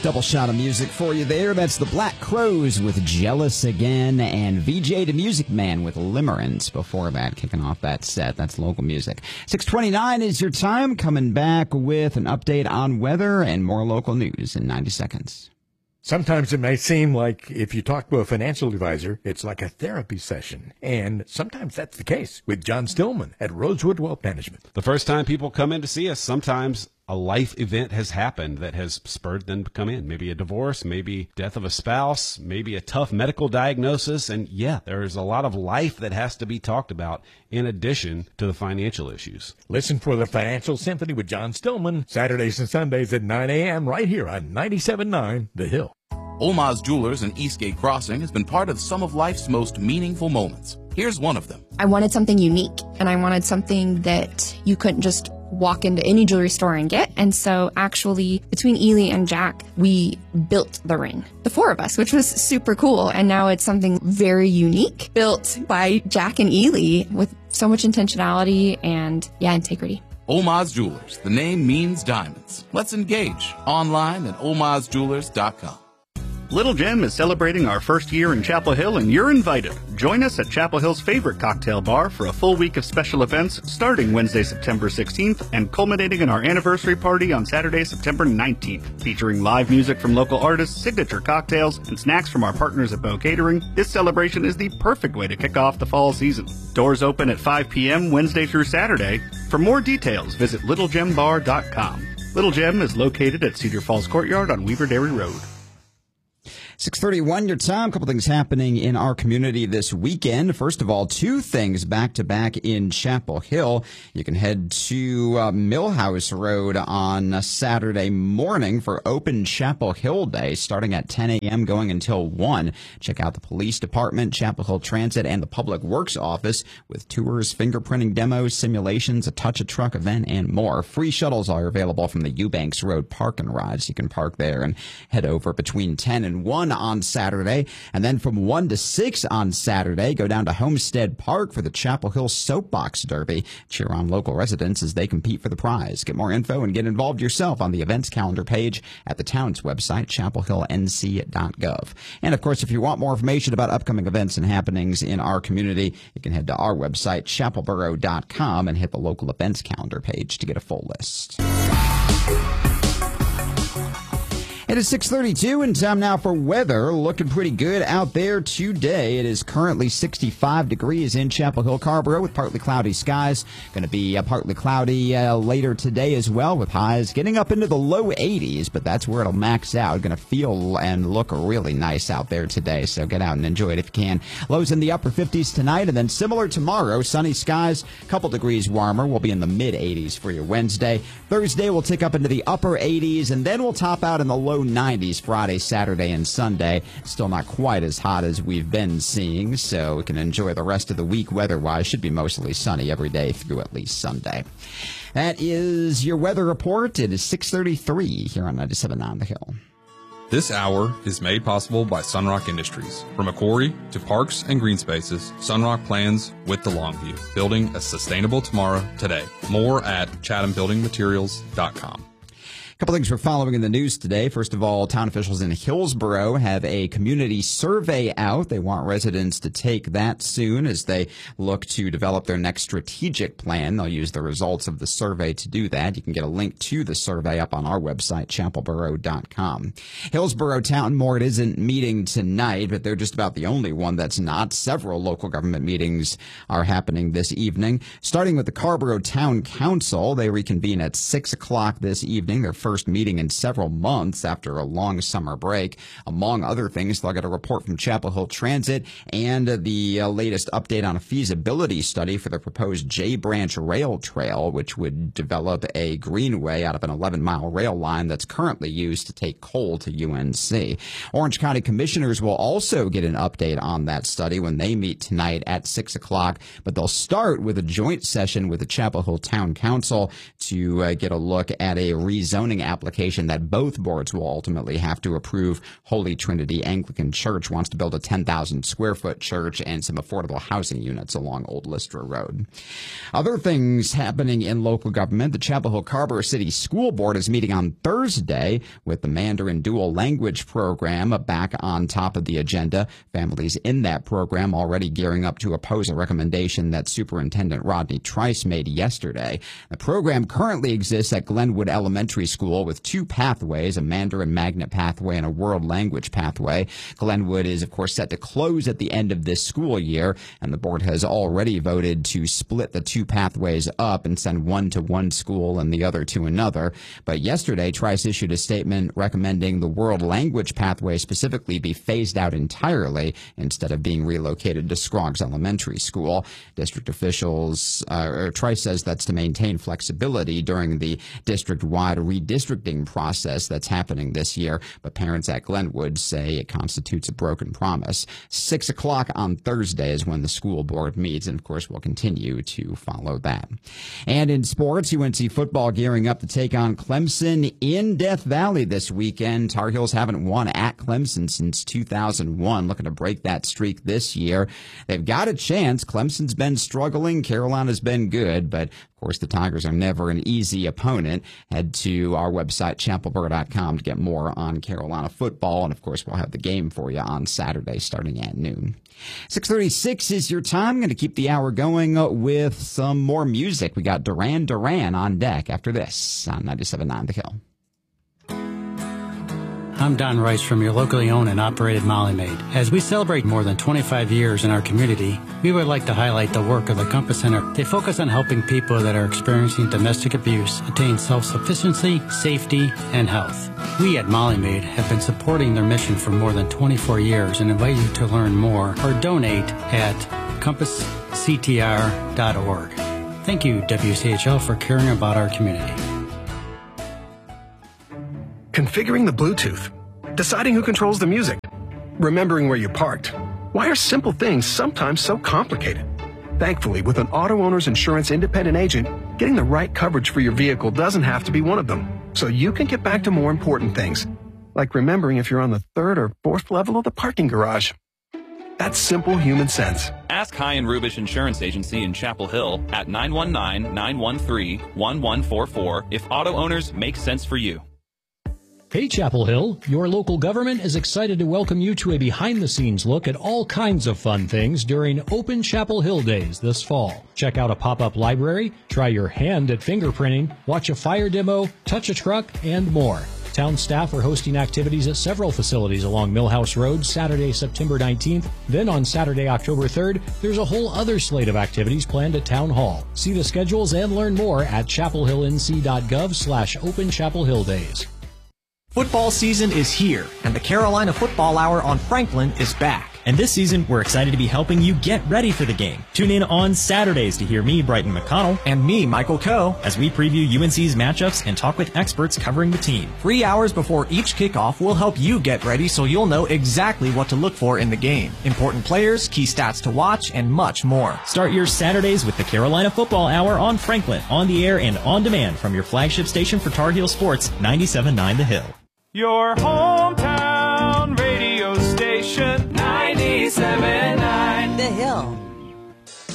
Double shot of music for you there. That's the Black Crowes with Jealous Again and VJ the Music Man with Limerence before that, kicking off that set. That's local music. 6:29 is your time. Coming back with an update on weather and more local news in 90 seconds. Sometimes it may seem like if you talk to a financial advisor, it's like a therapy session. And sometimes that's the case with John Stillman at Rosewood Wealth Management. The first time people come in to see us, sometimes a life event has happened that has spurred them to come in. Maybe a divorce, maybe death of a spouse, maybe a tough medical diagnosis. And yeah, there's a lot of life that has to be talked about in addition to the financial issues. Listen for the Financial Symphony with John Stillman, Saturdays and Sundays at 9 a.m. right here on 97.9 The Hill. Olmaz Jewelers in Eastgate Crossing has been part of some of life's most meaningful moments. Here's one of them. I wanted something unique, and I wanted something that you couldn't just walk into any jewelry store and get. And so actually, between Ely and Jack, we built the ring, the four of us, which was super cool. And now it's something very unique, built by Jack and Ely with so much intentionality and, integrity. Olmaz Jewelers. The name means diamonds. Let's engage online at olmazjewelers.com. Little Gem is celebrating our first year in Chapel Hill, and you're invited. Join us at Chapel Hill's favorite cocktail bar for a full week of special events starting Wednesday, September 16th and culminating in our anniversary party on Saturday, September 19th. Featuring live music from local artists, signature cocktails, and snacks from our partners at Bow Catering, this celebration is the perfect way to kick off the fall season. Doors open at 5 p.m. Wednesday through Saturday. For more details, visit littlegembar.com. Little Gem is located at Cedar Falls Courtyard on Weaver Dairy Road. 6:31 your time. A couple things happening in our community this weekend. First of all, two things back-to-back in Chapel Hill. You can head to Millhouse Road on Saturday morning for Open Chapel Hill Day, starting at 10 a.m., going until 1. Check out the police department, Chapel Hill Transit, and the Public Works Office with tours, fingerprinting demos, simulations, a touch-a-truck event, and more. Free shuttles are available from the Eubanks Road Park and Rides. You can park there and head over between 10 and 1 on Saturday, and then from 1 to 6 on Saturday, go down to Homestead Park for the Chapel Hill Soapbox Derby. Cheer on local residents as they compete for the prize. Get more info and get involved yourself on the events calendar page at the town's website, chapelhillnc.gov. And of course, if you want more information about upcoming events and happenings in our community, you can head to our website, chapelboro.com, and hit the local events calendar page to get a full list. It is 6:32 and time now for weather. Looking pretty good out there today. It is currently 65 degrees in Chapel Hill, Carrboro, with partly cloudy skies. Going to be partly cloudy later today as well, with highs getting up into the low 80s, but that's where it'll max out. Going to feel and look really nice out there today, so get out and enjoy it if you can. Lows in the upper 50s tonight, and then similar tomorrow, sunny skies, a couple degrees warmer. We'll be in the mid 80s for your Wednesday. Thursday will tick up into the upper 80s, and then we'll top out in the low 90s Friday, Saturday, and Sunday. Still not quite as hot as we've been seeing, so we can enjoy the rest of the week weather-wise. Should be mostly sunny every day through at least Sunday. That is your weather report. It is 6:33 here on 97.9 The Hill. This hour is made possible by Sunrock Industries. From a quarry to parks and green spaces, Sunrock plans with the long view, building a sustainable tomorrow today. More at chathambuildingmaterials.com. A couple things we're following in the news today. First of all, town officials in Hillsboro have a community survey out. They want residents to take that soon as they look to develop their next strategic plan. They'll use the results of the survey to do that. You can get a link to the survey up on our website, chapelboro.com. Hillsboro Town Board isn't meeting tonight, but they're just about the only one that's not. Several local government meetings are happening this evening. Starting with the Carrboro Town Council, they reconvene at 6 o'clock this evening. Their first meeting in several months after a long summer break. Among other things, they'll get a report from Chapel Hill Transit and the latest update on a feasibility study for the proposed J Branch Rail Trail, which would develop a greenway out of an 11-mile rail line that's currently used to take coal to UNC. Orange County Commissioners will also get an update on that study when they meet tonight at 6 o'clock, but they'll start with a joint session with the Chapel Hill Town Council to get a look at a rezoning zoning application that both boards will ultimately have to approve. Holy Trinity Anglican Church wants to build a 10,000 square foot church and some affordable housing units along Old Lystra Road. Other things happening in local government. The Chapel Hill Carver City School Board is meeting on Thursday with the Mandarin Dual Language Program back on top of the agenda. Families in that program already gearing up to oppose a recommendation that Superintendent Rodney Trice made yesterday. The program currently exists at Glenwood Elementary School with two pathways, a Mandarin Magnet pathway and a World Language pathway. Glenwood is, of course, set to close at the end of this school year, and the board has already voted to split the two pathways up and send one to one school and the other to another. But yesterday, Trice issued a statement recommending the World Language pathway specifically be phased out entirely instead of being relocated to Scroggs Elementary School. District officials, Trice says that's to maintain flexibility during the district-wide redistricting process that's happening this year, but parents at Glenwood say it constitutes a broken promise. 6 o'clock on Thursday is when the school board meets, and of course we'll continue to follow that. And in sports, UNC football gearing up to take on Clemson in Death Valley this weekend. Tar Heels haven't won at Clemson since 2001, looking to break that streak this year. They've got a chance. Clemson's been struggling. Carolina's been good, but of course, the Tigers are never an easy opponent. Head to our website, chapelboro.com, to get more on Carolina football. And, of course, we'll have the game for you on Saturday starting at noon. 6:36 is your time. I'm going to keep the hour going with some more music. We got Duran Duran on deck after this on 97.9 The Hill. I'm Don Rice from your locally owned and operated Molly Maid. As we celebrate more than 25 years in our community, we would like to highlight the work of the Compass Center. They focus on helping people that are experiencing domestic abuse attain self-sufficiency, safety, and health. We at Molly Maid have been supporting their mission for more than 24 years and invite you to learn more or donate at compassctr.org. Thank you, WCHL, for caring about our community. Configuring the Bluetooth, deciding who controls the music, remembering where you parked. Why are simple things sometimes so complicated? Thankfully, with an auto owner's insurance independent agent, getting the right coverage for your vehicle doesn't have to be one of them. So you can get back to more important things, like remembering if you're on the third or fourth level of the parking garage. That's simple human sense. Ask High and Rubish Insurance Agency in Chapel Hill at 919-913-1144 if auto owners make sense for you. Hey Chapel Hill, your local government is excited to welcome you to a behind-the-scenes look at all kinds of fun things during Open Chapel Hill Days this fall. Check out a pop-up library, try your hand at fingerprinting, watch a fire demo, touch a truck, and more. Town staff are hosting activities at several facilities along Millhouse Road Saturday, September 19th. Then on Saturday, October 3rd, there's a whole other slate of activities planned at Town Hall. See the schedules and learn more at chapelhillnc.gov/Open Chapel Hill Days. Football season is here, and the Carolina Football Hour on Franklin is back. And this season, we're excited to be helping you get ready for the game. Tune in on Saturdays to hear me, Brighton McConnell, and me, Michael Coe, as we preview UNC's matchups and talk with experts covering the team. 3 hours before each kickoff, we'll help you get ready so you'll know exactly what to look for in the game. Important players, key stats to watch, and much more. Start your Saturdays with the Carolina Football Hour on Franklin, on the air and on demand from your flagship station for Tar Heel Sports, 97.9 The Hill. Your home